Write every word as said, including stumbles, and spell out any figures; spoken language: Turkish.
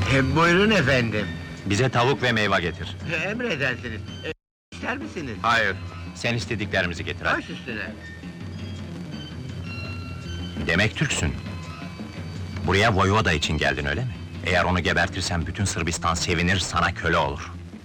E, buyurun efendim. Bize tavuk ve meyve getir. E, emredersiniz. E, ister misiniz? Hayır, sen istediklerimizi getir hadi. Baş üstüne. Demek Türksün. Buraya Voyvoda için geldin öyle mi? Eğer onu gebertirsen bütün Sırbistan sevinir, sana köle olur.